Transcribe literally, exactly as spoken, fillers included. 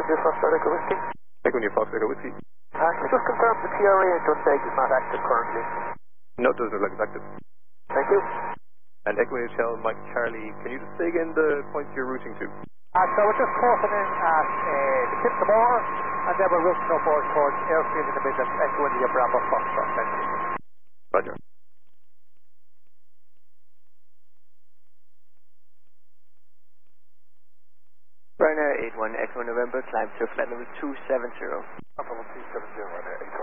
New Foxtrot Echo Whiskey. Echo New Foxtrot Echo Whiskey. Uh, can you just confirm the T R A at Dundee is not active currently? No, it doesn't look like it's active. Thank you. And Echo Hotel Mike Charlie, can you just say again the points you're routing to? Uh, so we're just crossing in at uh, the Kip Moor, and then we're routing upward towards Airfield in the Midlands, Echo India Bravo Foxtrot. Thank you. Roger. Ryanair eight one Echo November, climb to flight level two seven zero. Level two seven zero, Ryanair eight one.